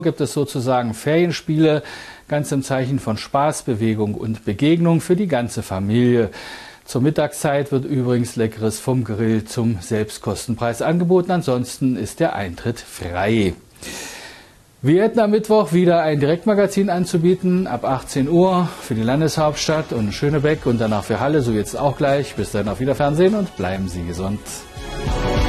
Gibt es sozusagen Ferienspiele, ganz im Zeichen von Spaß, Bewegung und Begegnung für die ganze Familie. Zur Mittagszeit wird übrigens Leckeres vom Grill zum Selbstkostenpreis angeboten. Ansonsten ist der Eintritt frei. Wir hätten am Mittwoch wieder ein Direktmagazin anzubieten, ab 18 Uhr für die Landeshauptstadt und Schönebeck und danach für Halle, so jetzt auch gleich. Bis dann, auf Wiederfernsehen und bleiben Sie gesund.